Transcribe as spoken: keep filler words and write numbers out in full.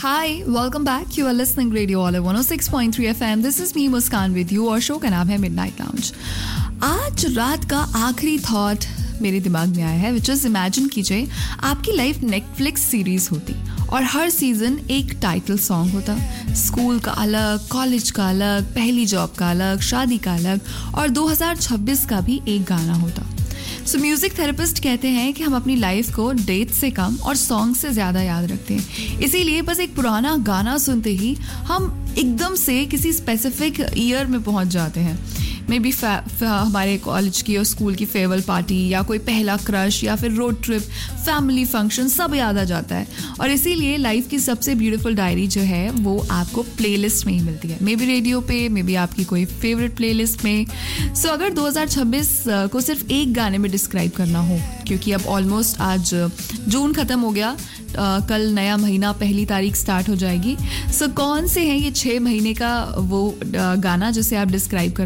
Hi, welcome back. You are listening Radio Olive one oh six point three F M. This is me Muskan with you और show का नाम है Midnight Lounge. आज रात का आखिरी थॉट मेरे दिमाग में आया है, which is imagine कीजिए आपकी लाइफ नेटफ्लिक्स सीरीज होती और हर सीजन एक टाइटल सॉन्ग होता. स्कूल का अलग, कॉलेज का अलग, पहली जॉब का अलग, शादी का अलग और दो हज़ार छब्बीस का भी एक गाना होता. सो म्यूजिक थेरेपिस्ट कहते हैं कि हम अपनी लाइफ को डेट से कम और सॉन्ग से ज़्यादा याद रखते हैं. इसीलिए बस एक पुराना गाना सुनते ही हम एकदम से किसी स्पेसिफिक ईयर में पहुंच जाते हैं. मे बी हमारे कॉलेज की और स्कूल की फेयरवेल पार्टी या कोई पहला क्रश या फिर रोड ट्रिप, फैमिली फंक्शन, सब याद आ जाता है. और इसीलिए लाइफ की सबसे ब्यूटीफुल डायरी जो है वो आपको प्लेलिस्ट में ही मिलती है. मे बी रेडियो पे, मे बी आपकी कोई फेवरेट प्लेलिस्ट में. सो so, अगर दो हज़ार छब्बीस को सिर्फ एक गाने में डिस्क्राइब करना हो, क्योंकि अब ऑलमोस्ट आज जून ख़त्म हो गया, Uh, कल नया महीना पहली तारीख स्टार्ट हो जाएगी. सो so, कौन से हैं ये छः महीने का वो uh, गाना जिसे आप डिस्क्राइब कर